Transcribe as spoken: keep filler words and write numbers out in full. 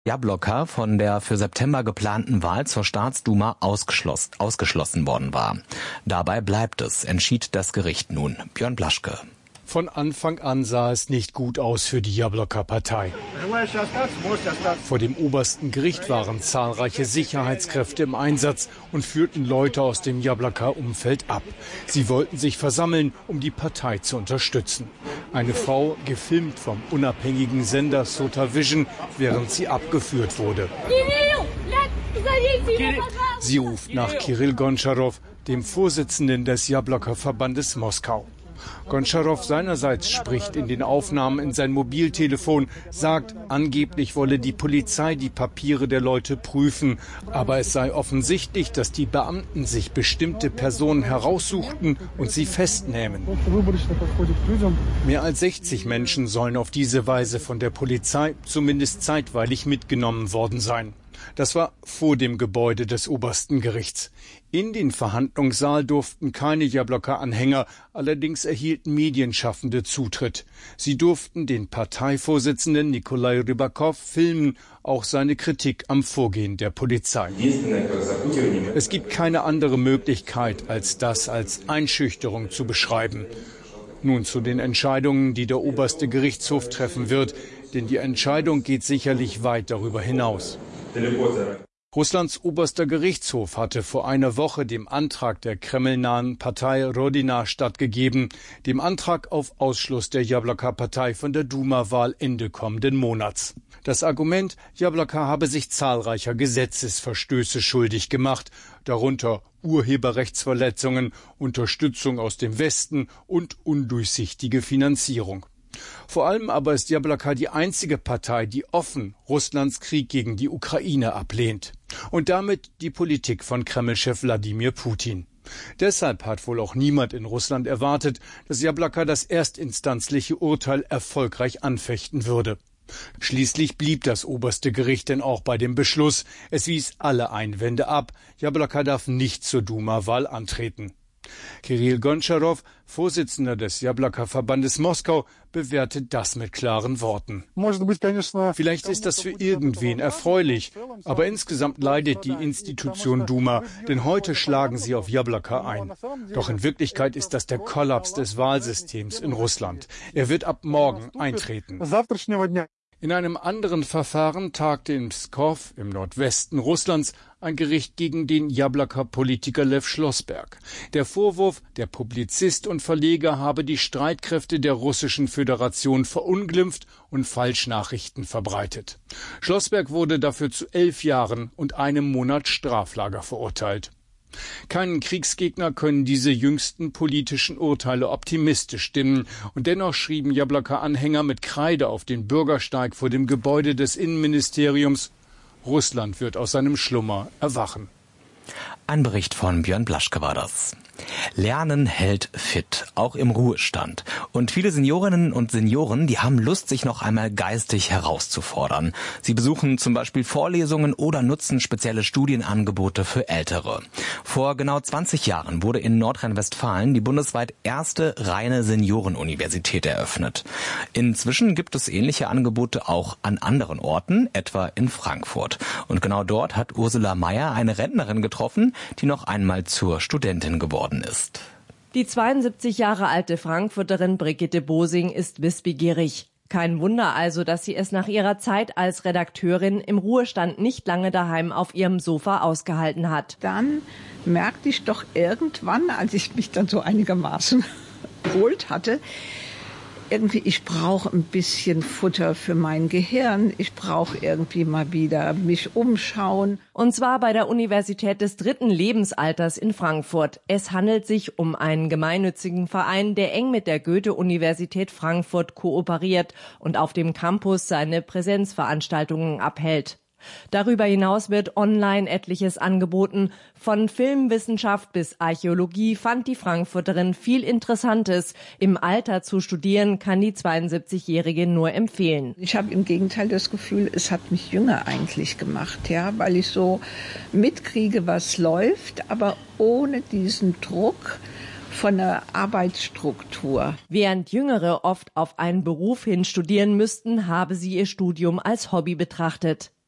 Jablonka von der für September geplanten Wahl zur Staatsduma ausgeschlossen, ausgeschlossen worden war. Dabei bleibt es, entschied das Gericht nun. Björn Blaschke. Von Anfang an sah es nicht gut aus für die Jablonka-Partei. Vor dem obersten Gericht waren zahlreiche Sicherheitskräfte im Einsatz und führten Leute aus dem Jablonka-Umfeld ab. Sie wollten sich versammeln, um die Partei zu unterstützen. Eine Frau, gefilmt vom unabhängigen Sender Sota Vision, während sie abgeführt wurde. Sie ruft nach Kirill Gontscharow, dem Vorsitzenden des Jablonka-Verbandes Moskau. Gontscharow seinerseits spricht in den Aufnahmen in sein Mobiltelefon, sagt, angeblich wolle die Polizei die Papiere der Leute prüfen. Aber es sei offensichtlich, dass die Beamten sich bestimmte Personen heraussuchten und sie festnehmen. Mehr als sechzig Menschen sollen auf diese Weise von der Polizei zumindest zeitweilig mitgenommen worden sein. Das war vor dem Gebäude des obersten Gerichts. In den Verhandlungssaal durften keine Jablonka-Anhänger, allerdings erhielten Medienschaffende Zutritt. Sie durften den Parteivorsitzenden Nikolai Rybakow filmen, auch seine Kritik am Vorgehen der Polizei. Es gibt keine andere Möglichkeit, als das als Einschüchterung zu beschreiben. Nun zu den Entscheidungen, die der oberste Gerichtshof treffen wird, denn die Entscheidung geht sicherlich weit darüber hinaus. Russlands oberster Gerichtshof hatte vor einer Woche dem Antrag der kremlnahen Partei Rodina stattgegeben, dem Antrag auf Ausschluss der Jablonka-Partei von der Duma-Wahl Ende kommenden Monats. Das Argument, Jablonka habe sich zahlreicher Gesetzesverstöße schuldig gemacht, darunter Urheberrechtsverletzungen, Unterstützung aus dem Westen und undurchsichtige Finanzierung. Vor allem aber ist Jablonka die einzige Partei, die offen Russlands Krieg gegen die Ukraine ablehnt. Und damit die Politik von Kreml-Chef Wladimir Putin. Deshalb hat wohl auch niemand in Russland erwartet, dass Jablonka das erstinstanzliche Urteil erfolgreich anfechten würde. Schließlich blieb das oberste Gericht denn auch bei dem Beschluss. Es wies alle Einwände ab. Jablonka darf nicht zur Duma-Wahl antreten. Kirill Gontscharow, Vorsitzender des Jablonka-Verbandes Moskau, bewertet das mit klaren Worten. Vielleicht ist das für irgendwen erfreulich, aber insgesamt leidet die Institution Duma, denn heute schlagen sie auf Jablonka ein. Doch in Wirklichkeit ist das der Kollaps des Wahlsystems in Russland. Er wird ab morgen eintreten. In einem anderen Verfahren tagte in Pskow im Nordwesten Russlands ein Gericht gegen den Jablonka-Politiker Lew Schlossberg. Der Vorwurf, der Publizist und Verleger habe die Streitkräfte der Russischen Föderation verunglimpft und Falschnachrichten verbreitet. Schlossberg wurde dafür zu elf Jahren und einem Monat Straflager verurteilt. Keinen Kriegsgegner können diese jüngsten politischen Urteile optimistisch stimmen. Und dennoch schrieben Jablonka-Anhänger mit Kreide auf den Bürgersteig vor dem Gebäude des Innenministeriums: Russland wird aus seinem Schlummer erwachen. Ein Bericht von Björn Blaschke war das. Lernen hält fit, auch im Ruhestand. Und viele Seniorinnen und Senioren, die haben Lust, sich noch einmal geistig herauszufordern. Sie besuchen zum Beispiel Vorlesungen oder nutzen spezielle Studienangebote für Ältere. Vor genau zwanzig Jahren wurde in Nordrhein-Westfalen die bundesweit erste reine Seniorenuniversität eröffnet. Inzwischen gibt es ähnliche Angebote auch an anderen Orten, etwa in Frankfurt. Und genau dort hat Ursula Meyer eine Rentnerin getroffen, die noch einmal zur Studentin geworden ist. Die zweiundsiebzig Jahre alte Frankfurterin Brigitte Bosing ist wissbegierig. Kein Wunder also, dass sie es nach ihrer Zeit als Redakteurin im Ruhestand nicht lange daheim auf ihrem Sofa ausgehalten hat. Dann merkte ich doch irgendwann, als ich mich dann so einigermaßen erholt hatte, irgendwie, ich brauche ein bisschen Futter für mein Gehirn. Ich brauche irgendwie mal wieder mich umschauen. Und zwar bei der Universität des dritten Lebensalters in Frankfurt. Es handelt sich um einen gemeinnützigen Verein, der eng mit der Goethe-Universität Frankfurt kooperiert und auf dem Campus seine Präsenzveranstaltungen abhält. Darüber hinaus wird online etliches angeboten. Von Filmwissenschaft bis Archäologie fand die Frankfurterin viel Interessantes. Im Alter zu studieren kann die zweiundsiebzigjährige nur empfehlen. Ich habe im Gegenteil das Gefühl, es hat mich jünger eigentlich gemacht, ja, weil ich so mitkriege, was läuft, aber ohne diesen Druck von der Arbeitsstruktur. Während Jüngere oft auf einen Beruf hin studieren müssten, habe sie ihr Studium als Hobby betrachtet.